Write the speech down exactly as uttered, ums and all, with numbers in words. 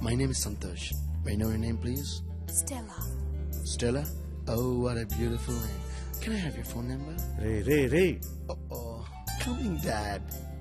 My name is Santosh. May I know your name, please? Stella. Stella? Oh, what a beautiful name. Can I have your phone number? Ray ray ray Oh, coming, Dad.